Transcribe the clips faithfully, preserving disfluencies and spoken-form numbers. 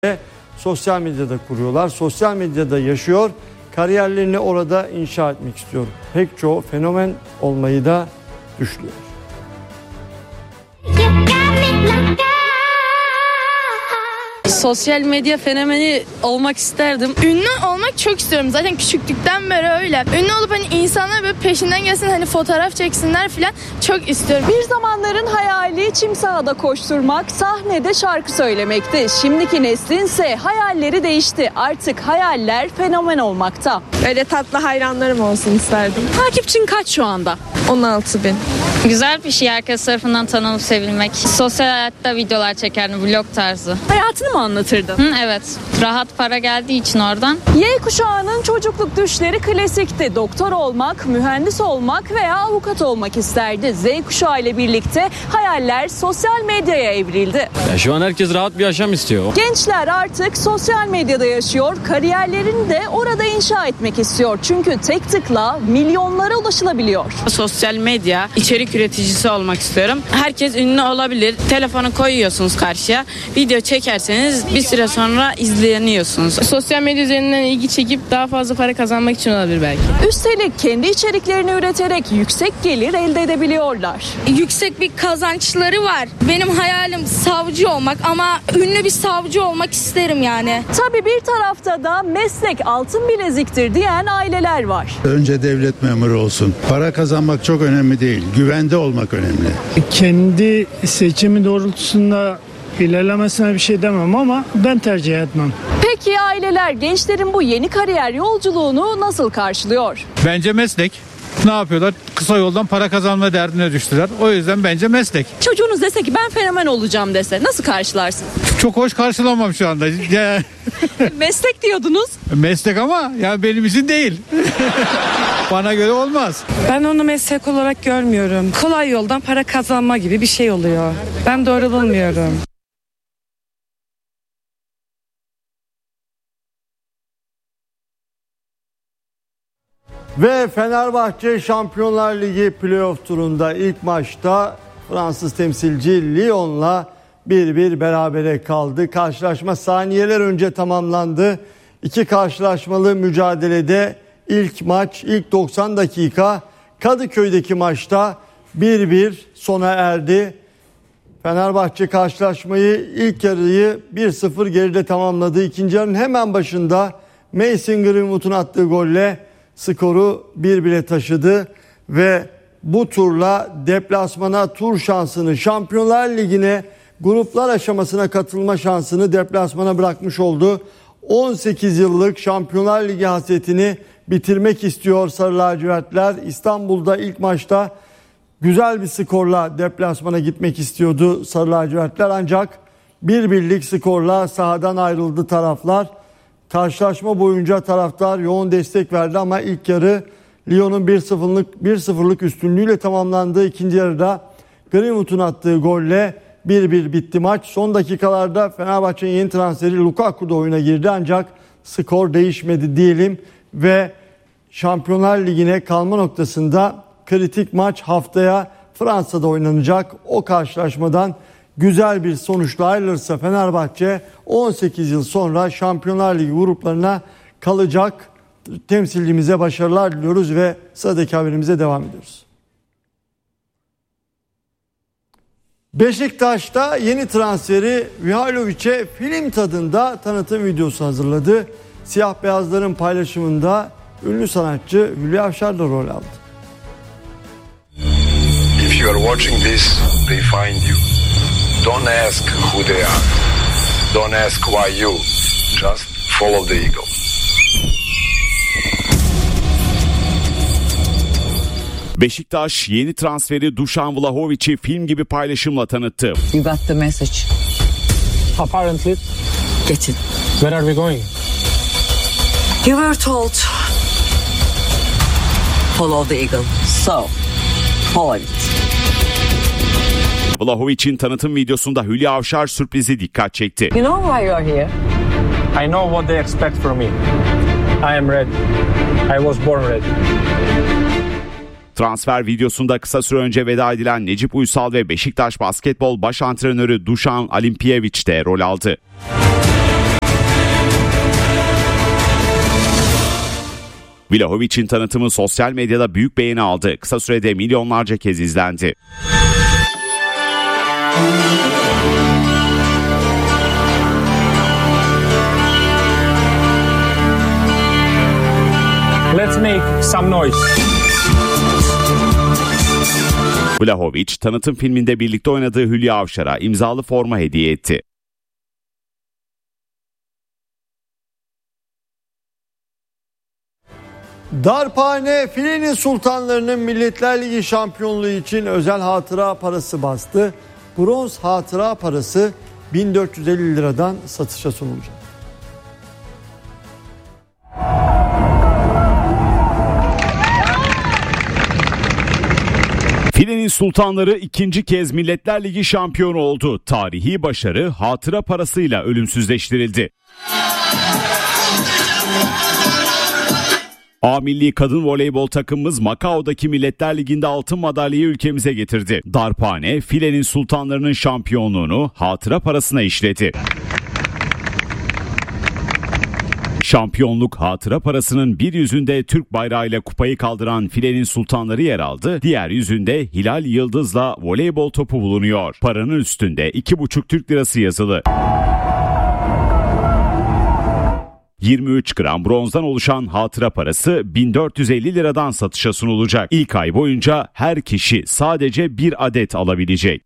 sosyal medyada kuruyorlar. Sosyal medyada yaşıyor. Kariyerlerini orada inşa etmek istiyor. Pek çoğu fenomen olmayı da düşlüyor. Sosyal medya fenomeni olmak isterdim. Ünlü olmak çok istiyorum. Zaten küçüklükten beri öyle. Ünlü olup hani insanlar böyle peşinden gelsin, hani fotoğraf çeksinler falan çok istiyorum. Bir zamanların hayali çim sahada koşturmak, sahnede şarkı söylemekti. Şimdiki neslinse hayalleri değişti. Artık hayaller fenomen olmakta. Öyle tatlı hayranlarım olsun isterdim. Takipçin kaç şu anda? on altı bin. Güzel bir şey herkes tarafından tanınıp sevilmek. Sosyal hayatta videolar çekerdim, vlog tarzı. Hayatını mı anlatırdın? Hı, evet. Rahat para geldiği için oradan. Y kuşağının çocukluk düşleri klasikti. Doktor olmak, mühendis olmak veya avukat olmak isterdi. Z kuşağı ile birlikte hayaller sosyal medyaya evrildi. Ya şu an herkes rahat bir yaşam istiyor. Gençler artık sosyal medyada yaşıyor. Kariyerlerini de orada inşa etmek istiyor. Çünkü tek tıkla milyonlara ulaşılabiliyor. Sosyal medya içerik üreticisi olmak istiyorum. Herkes ünlü olabilir. Telefonu koyuyorsunuz karşıya. Video çekerseniz bir süre sonra izleniyorsunuz. Sosyal medya üzerinden ilgi çekip daha fazla para kazanmak için olabilir belki. Üstelik kendi içeriklerini üreterek yüksek gelir elde edebiliyorlar. Yüksek bir kazançları var. Benim hayalim savcı olmak ama ünlü bir savcı olmak isterim yani. Tabii bir tarafta da meslek altın bileziktir diyen aileler var. Önce devlet memuru olsun. Para kazanmak çok önemli değil. Güvende olmak önemli. Kendi seçimi doğrultusunda ilerlemesine bir şey demem ama ben tercih etmem. Peki aileler gençlerin bu yeni kariyer yolculuğunu nasıl karşılıyor? Bence meslek. Ne yapıyorlar? Kısa yoldan para kazanma derdine düştüler. O yüzden bence meslek. Çocuğunuz dese ki ben fenomen olacağım dese nasıl karşılarsınız? Çok hoş karşılamam şu anda. Meslek diyordunuz. Meslek ama yani benim için değil. Bana göre olmaz. Ben onu meslek olarak görmüyorum. Kolay yoldan para kazanma gibi bir şey oluyor. Ben doğru bulmuyorum. Ve Fenerbahçe Şampiyonlar Ligi playoff turunda ilk maçta Fransız temsilci Lyon'la bir bir berabere kaldı. Karşılaşma saniyeler önce tamamlandı. İki karşılaşmalı mücadelede ilk maç, ilk doksan dakika Kadıköy'deki maçta bir bir sona erdi. Fenerbahçe karşılaşmayı ilk yarıyı bir sıfır geride tamamladı. İkinci yarının hemen başında Mason Greenwood'un attığı golle skoru bir bire taşıdı ve bu turla deplasmana tur şansını, Şampiyonlar Ligi'ne gruplar aşamasına katılma şansını deplasmana bırakmış oldu. on sekiz yıllık Şampiyonlar Ligi hasretini bitirmek istiyor Sarı Lacivertler. İstanbul'da ilk maçta güzel bir skorla deplasmana gitmek istiyordu Sarı Lacivertler, ancak bir birlik skorla sahadan ayrıldı taraflar. Karşılaşma boyunca taraftar yoğun destek verdi ama ilk yarı Lyon'un bir sıfırlık bir sıfırlık üstünlüğüyle tamamlandı. İkinci yarıda Greenwood'un attığı golle bir bir bitti maç. Son dakikalarda Fenerbahçe'nin yeni transferi Lukaku da oyuna girdi ancak skor değişmedi diyelim ve Şampiyonlar Ligi'ne kalma noktasında kritik maç haftaya Fransa'da oynanacak. O karşılaşmadan güzel bir sonuçla ayrılırsa Fenerbahçe on sekiz yıl sonra Şampiyonlar Ligi gruplarına kalacak. Temsilcimize başarılar diliyoruz ve sıradaki haberimize devam ediyoruz. Beşiktaş'ta yeni transferi Mihajlovic'e film tadında tanıtım videosu hazırladı. Siyah beyazların paylaşımında ünlü sanatçı Hülya Avşar da rol aldı. If you are watching this, they find you. Don't ask who they are. Don't ask why you. Just follow the eagle. Beşiktaş yeni transferi Dušan Vlahović'i film gibi paylaşımla tanıttı. You got the message. Apparently. Get it. Where are we going? You were told. Follow the eagle. So, follow it. Vlahović'in tanıtım videosunda Hülya Avşar sürprizi dikkat çekti. You know why you are here? I know what they expect from me. I am ready. I was born ready. Transfer videosunda kısa süre önce veda edilen Necip Uysal ve Beşiktaş basketbol baş antrenörü Dušan Alimpijević de rol aldı. Vlahovic'in tanıtımı sosyal medyada büyük beğeni aldı. Kısa sürede milyonlarca kez izlendi. Let's make some noise. Vlahovic, tanıtım filminde birlikte oynadığı Hülya Avşar'a imzalı forma hediye etti. Darphane, filenin sultanlarının Milletler Ligi şampiyonluğu için özel hatıra parası bastı. Bronz hatıra parası bin dört yüz elli liradan satışa sunulacak. Filenin sultanları ikinci kez Milletler Ligi şampiyonu oldu. Tarihi başarı hatıra parasıyla ölümsüzleştirildi. A milli kadın voleybol takımımız Macao'daki Milletler Ligi'nde altın madalyayı ülkemize getirdi. Darphane, filenin sultanlarının şampiyonluğunu hatıra parasına işledi. Şampiyonluk hatıra parasının bir yüzünde Türk bayrağıyla kupayı kaldıran filenin sultanları yer aldı. Diğer yüzünde Hilal Yıldız'la voleybol topu bulunuyor. Paranın üstünde iki buçuk Türk lirası yazılı. yirmi üç gram bronzdan oluşan hatıra parası bin dört yüz elli liradan satışa sunulacak. İlk ay boyunca her kişi sadece bir adet alabilecek.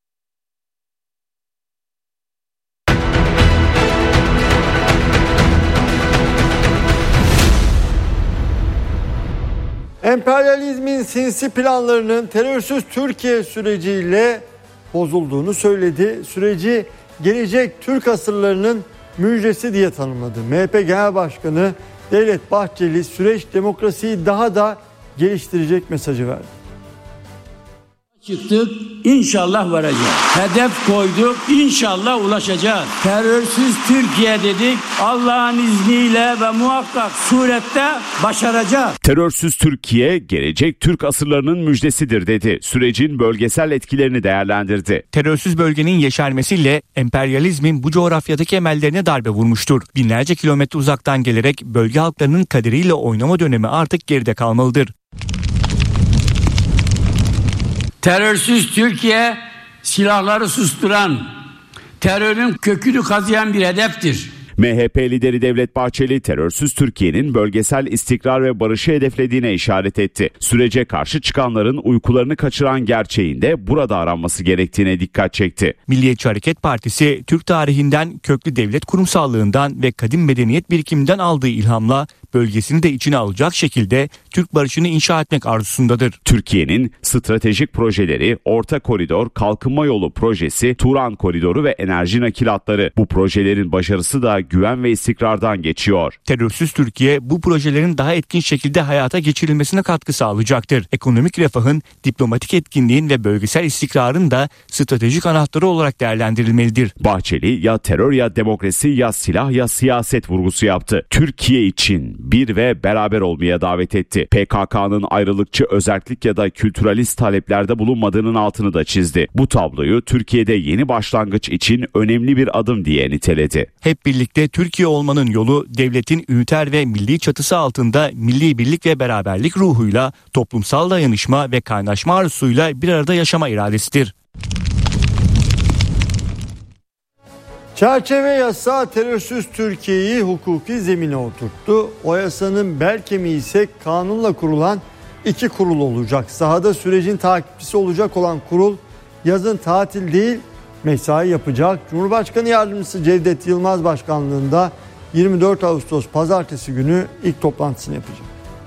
Emperyalizmin sinsi planlarının terörsüz Türkiye süreciyle bozulduğunu söyledi. Süreci gelecek Türk asırlarının müjdesi diye tanımladı. M H P Genel Başkanı Devlet Bahçeli süreç demokrasiyi daha da geliştirecek mesajı verdi. Çıktık, inşallah varacağız. Hedef koyduk, inşallah ulaşacağız. Terörsüz Türkiye dedik, Allah'ın izniyle ve muhakkak surette başaracağız. Terörsüz Türkiye, gelecek Türk asırlarının müjdesidir dedi. Sürecin bölgesel etkilerini değerlendirdi. Terörsüz bölgenin yeşermesiyle emperyalizmin bu coğrafyadaki emellerine darbe vurmuştur. Binlerce kilometre uzaktan gelerek bölge halklarının kaderiyle oynama dönemi artık geride kalmalıdır. Terörsüz Türkiye, silahları susturan, terörün kökünü kazıyan bir hedeftir. M H P lideri Devlet Bahçeli, terörsüz Türkiye'nin bölgesel istikrar ve barışı hedeflediğine işaret etti. Sürece karşı çıkanların uykularını kaçıran gerçeğinde burada aranması gerektiğine dikkat çekti. Milliyetçi Hareket Partisi, Türk tarihinden, köklü devlet kurumsallığından ve kadim medeniyet birikiminden aldığı ilhamla bölgesini de içine alacak şekilde Türk barışını inşa etmek arzusundadır. Türkiye'nin stratejik projeleri, Orta Koridor, Kalkınma Yolu projesi, Turan Koridoru ve enerji nakilatları. Bu projelerin başarısı da güven ve istikrardan geçiyor. Terörsüz Türkiye bu projelerin daha etkin şekilde hayata geçirilmesine katkı sağlayacaktır. Ekonomik refahın, diplomatik etkinliğin ve bölgesel istikrarın da stratejik anahtarı olarak değerlendirilmelidir. Bahçeli, ya terör ya demokrasi, ya silah ya siyaset vurgusu yaptı. Türkiye için bir ve beraber olmaya davet etti. P K K'nın ayrılıkçı, özerklik ya da kültüralist taleplerde bulunmadığının altını da çizdi. Bu tabloyu Türkiye'de yeni başlangıç için önemli bir adım diye niteledi. Hep birlikte Türkiye olmanın yolu, devletin üniter ve milli çatısı altında milli birlik ve beraberlik ruhuyla, toplumsal dayanışma ve kaynaşma arzusuyla bir arada yaşama iradesidir. Çerçeve yasa terörsüz Türkiye'yi hukuki zemine oturttu. O yasanın bel kemiği ise kanunla kurulan iki kurul olacak. Sahada sürecin takipçisi olacak olan kurul yazın tatil değil mesai yapacak. Cumhurbaşkanı Yardımcısı Cevdet Yılmaz başkanlığında yirmi dört Ağustos Pazartesi günü ilk toplantısını yapacak.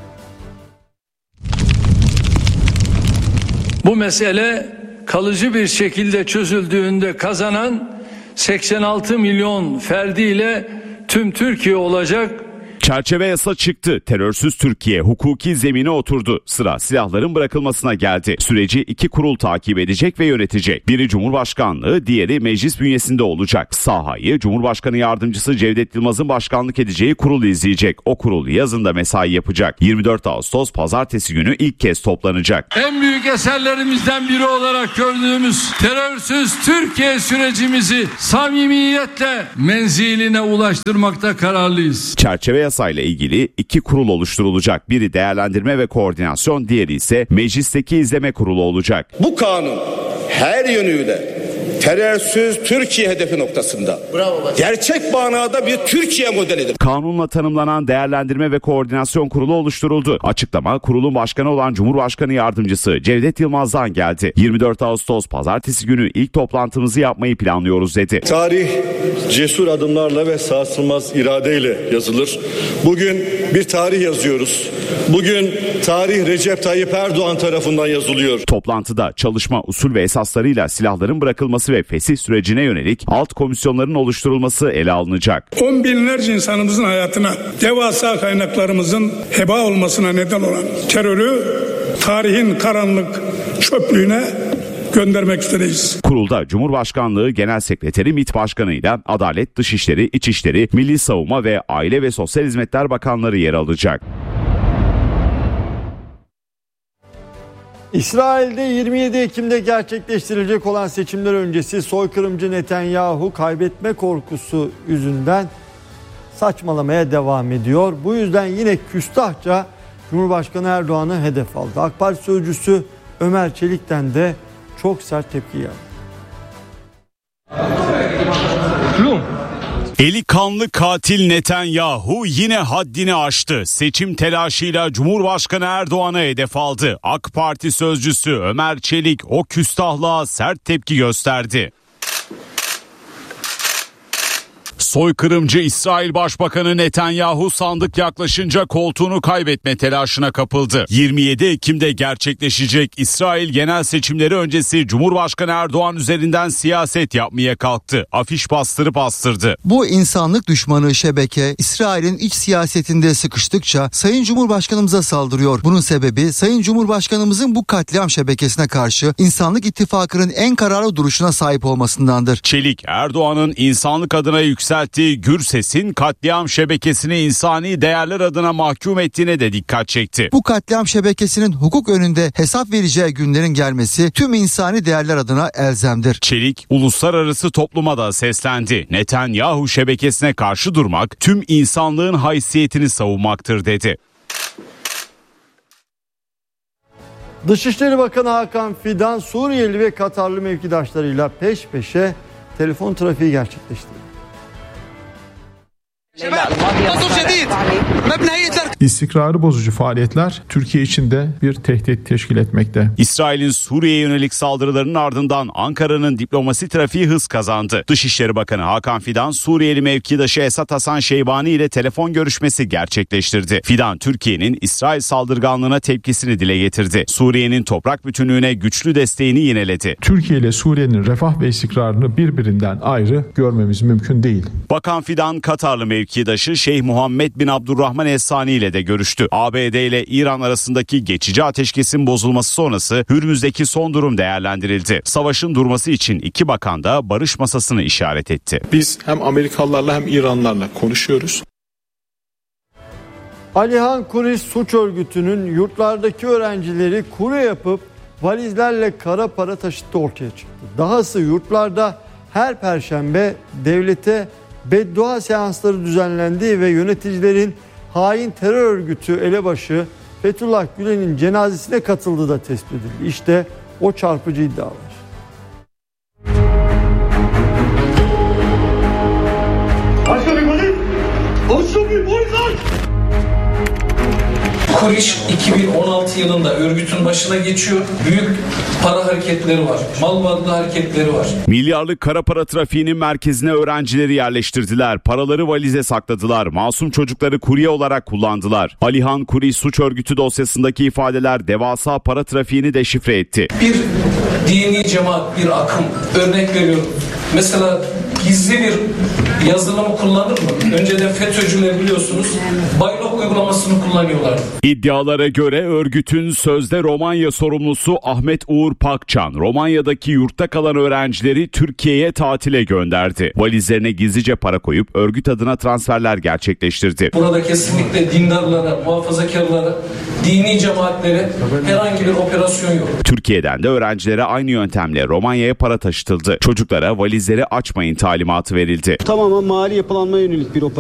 Bu mesele kalıcı bir şekilde çözüldüğünde kazanan seksen altı milyon ferdiyle tüm Türkiye olacak. Çerçeve yasa çıktı. Terörsüz Türkiye hukuki zemine oturdu. Sıra silahların bırakılmasına geldi. Süreci iki kurul takip edecek ve yönetecek. Biri Cumhurbaşkanlığı, diğeri meclis bünyesinde olacak. Sahayı Cumhurbaşkanı Yardımcısı Cevdet Yılmaz'ın başkanlık edeceği kurul izleyecek. O kurul yazında mesai yapacak. yirmi dört Ağustos Pazartesi günü ilk kez toplanacak. En büyük eserlerimizden biri olarak gördüğümüz terörsüz Türkiye sürecimizi samimiyetle menziline ulaştırmakta kararlıyız. Çerçeve yasa yasayla ilgili iki kurul oluşturulacak. Biri değerlendirme ve koordinasyon, diğeri ise meclisteki izleme kurulu olacak. Bu kanun her yönüyle terörsüz Türkiye hedefi noktasında gerçek manada bir Türkiye modelidir. Kanunla tanımlanan değerlendirme ve koordinasyon kurulu oluşturuldu. Açıklama kurulun başkanı olan Cumhurbaşkanı Yardımcısı Cevdet Yılmaz'dan geldi. yirmi dört Ağustos Pazartesi günü ilk toplantımızı yapmayı planlıyoruz dedi. Tarih cesur adımlarla ve sarsılmaz iradeyle yazılır. Bugün bir tarih yazıyoruz. Bugün tarih Recep Tayyip Erdoğan tarafından yazılıyor. Toplantıda çalışma usul ve esaslarıyla silahların bırakılması ve fesih sürecine yönelik alt komisyonların oluşturulması ele alınacak. On binlerce insanımızın hayatına, devasa kaynaklarımızın heba olmasına neden olan terörü tarihin karanlık çöplüğüne göndermek üzereyiz. Kurulda Cumhurbaşkanlığı Genel Sekreteri MİT Başkanı'yla Adalet, Dışişleri, İçişleri, Milli Savunma ve Aile ve Sosyal Hizmetler Bakanları yer alacak. İsrail'de yirmi yedi Ekim'de gerçekleştirilecek olan seçimler öncesi soykırımcı Netanyahu kaybetme korkusu yüzünden saçmalamaya devam ediyor. Bu yüzden yine küstahça Cumhurbaşkanı Erdoğan'ı hedef aldı. AK Parti sözcüsü Ömer Çelik'ten de çok sert tepki geldi. Eli kanlı katil Netanyahu yine haddini aştı. Seçim telaşıyla Cumhurbaşkanı Erdoğan'a hedef aldı. AK Parti sözcüsü Ömer Çelik o küstahlığa sert tepki gösterdi. Soykırımcı İsrail Başbakanı Netanyahu sandık yaklaşınca koltuğunu kaybetme telaşına kapıldı. yirmi yedi Ekim'de gerçekleşecek İsrail genel seçimleri öncesi Cumhurbaşkanı Erdoğan üzerinden siyaset yapmaya kalktı. Afiş bastırıp bastırdı. Bu insanlık düşmanı şebeke İsrail'in iç siyasetinde sıkıştıkça Sayın Cumhurbaşkanımıza saldırıyor. Bunun sebebi Sayın Cumhurbaşkanımızın bu katliam şebekesine karşı İnsanlık İttifakı'nın en kararlı duruşuna sahip olmasındandır. Çelik, Erdoğan'ın insanlık adına yükselttiği Gürses'in katliam şebekesini insani değerler adına mahkum ettiğine de dikkat çekti. Bu katliam şebekesinin hukuk önünde hesap vereceği günlerin gelmesi tüm insani değerler adına elzemdir. Çelik, uluslararası topluma da seslendi. Netanyahu şebekesine karşı durmak tüm insanlığın haysiyetini savunmaktır dedi. Dışişleri Bakanı Hakan Fidan, Suriyeli ve Katarlı mevkidaşlarıyla peş peşe telefon trafiği gerçekleştirdi. İstikrarı bozucu faaliyetler Türkiye için de bir tehdit teşkil etmekte. İsrail'in Suriye'ye yönelik saldırılarının ardından Ankara'nın diplomasi trafiği hız kazandı. Dışişleri Bakanı Hakan Fidan, Suriyeli mevkidaşı Esat Hasan Şeybani ile telefon görüşmesi gerçekleştirdi. Fidan, Türkiye'nin İsrail saldırganlığına tepkisini dile getirdi. Suriye'nin toprak bütünlüğüne güçlü desteğini yineledi. Türkiye ile Suriye'nin refah ve istikrarını birbirinden ayrı görmemiz mümkün değil. Bakan Fidan, Katarlı mevkidaşı Şeyh Muhammed bin Abdurrahman Es-Sani ile de görüştü. A B D ile İran arasındaki geçici ateşkesin bozulması sonrası Hürmüz'deki son durum değerlendirildi. Savaşın durması için iki bakan da barış masasını işaret etti. Biz hem Amerikalılarla hem İranlarla konuşuyoruz. Alihan Kuris suç örgütünün yurtlardaki öğrencileri kurye yapıp valizlerle kara para taşıttığı ortaya çıktı. Dahası yurtlarda her perşembe devlete beddua seansları düzenlendi ve yöneticilerin hain terör örgütü elebaşı Fethullah Gülen'in cenazesine katıldığı da tespit edildi. İşte o çarpıcı iddialar. Kuriş iki bin on altı yılında örgütün başına geçiyor. Büyük para hareketleri var. Mal varlığı hareketleri var. Milyarlık kara para trafiğinin merkezine öğrencileri yerleştirdiler. Paraları valize sakladılar. Masum çocukları kurye olarak kullandılar. Alihan Kuriş suç örgütü dosyasındaki ifadeler devasa para trafiğini deşifre etti. Bir dini cemaat, bir akım. Örnek veriyorum. Mesela gizli bir yazılımı kullanır mı? Önceden FETÖ'cüler biliyorsunuz Baylok uygulamasını kullanıyorlar. İddialara göre örgütün sözde Romanya sorumlusu Ahmet Uğur Pakcan, Romanya'daki yurtta kalan öğrencileri Türkiye'ye tatile gönderdi. Valizlerine gizlice para koyup örgüt adına transferler gerçekleştirdi. Burada kesinlikle dindarlara, muhafazakarlara, dini cemaatlere herhangi bir operasyon yok. Türkiye'den de öğrencilere aynı yöntemle Romanya'ya para taşıtıldı. Çocuklara valizleri açmayın talimatı verildi. Tamamen mali yapılanmaya yönelik bir operasyon.